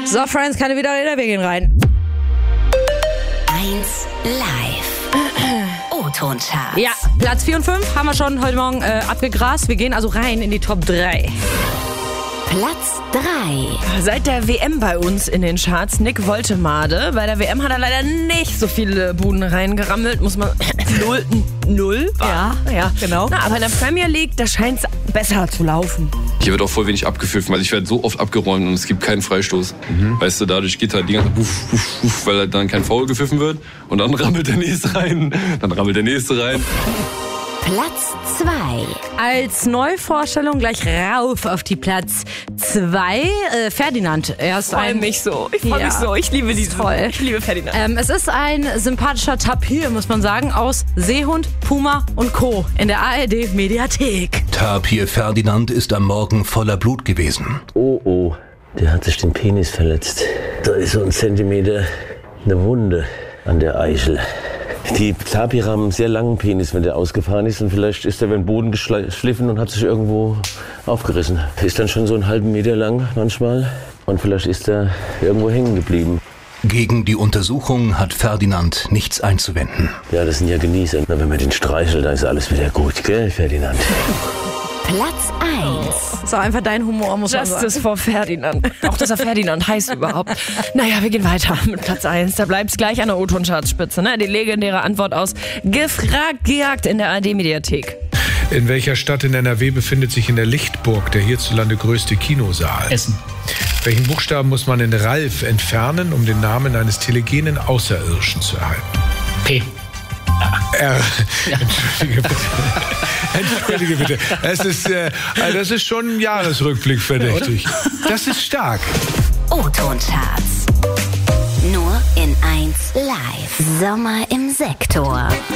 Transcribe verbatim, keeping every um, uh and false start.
So, Friends, keine Widerrede, wir gehen rein. eins live. O-Ton-Charts. Ja, Platz vier und fünf haben wir schon heute Morgen äh, abgegrast. Wir gehen also rein in die Top drei. Platz drei. Seit der W M bei uns in den Charts, Nick Woltemade. Bei der W M hat er leider nicht so viele Buden reingerammelt, muss man... null, null? Ja, ja, genau. Na, aber in der Premier League, da scheint es besser zu laufen. Hier wird auch voll wenig abgepfiffen, weil ich werde so oft abgeräumt und es gibt keinen Freistoß. Mhm. Weißt du, dadurch geht halt die ganze Puff, puff, puff, weil halt dann kein Foul gepfiffen wird und dann rammelt der Nächste rein, dann rammelt der Nächste rein. Platz zwei. Als Neuvorstellung gleich rauf auf die Platz zwei. Äh, Ferdinand. Er ist Ich freue ein... mich so, ich freue Ja. mich so, ich liebe diesen, Toll. ich liebe Ferdinand. Ähm, es ist ein sympathischer Tapir, muss man sagen, aus Seehund, Puma und Co. in der A R D-Mediathek. Tapir Ferdinand ist am Morgen voller Blut gewesen. Oh, oh, der hat sich den Penis verletzt. Da ist so ein Zentimeter eine Wunde an der Eichel. Die Tapire haben einen sehr langen Penis, wenn der ausgefahren ist. Und vielleicht ist der über den Boden geschliffen und hat sich irgendwo aufgerissen. Ist dann schon so einen halben Meter lang manchmal. Und vielleicht ist er irgendwo hängen geblieben. Gegen die Untersuchung hat Ferdinand nichts einzuwenden. Ja, das sind ja Genießer. Na, wenn man den streichelt, dann ist alles wieder gut, gell, Ferdinand? Platz eins. So einfach dein Humor, muss man sagen. Justice for Ferdinand. Auch, dass er Ferdinand heißt überhaupt. Naja, wir gehen weiter mit Platz eins. Da bleibt es gleich an der O-Ton-Chartspitze. Ne? Die legendäre Antwort aus Gefragt, gejagt in der A R D-Mediathek. In welcher Stadt in N R W befindet sich in der Lichtburg der hierzulande größte Kinosaal? Essen. Welchen Buchstaben muss man in Ralf entfernen, um den Namen eines telegenen Außerirdischen zu erhalten? P. R. Entschuldige bitte. Entschuldige bitte. Das ist, äh, das ist schon ein Jahresrückblick verdächtig. Das ist stark. O-Ton-Charts. Nur in eins live. Sommer im Sektor.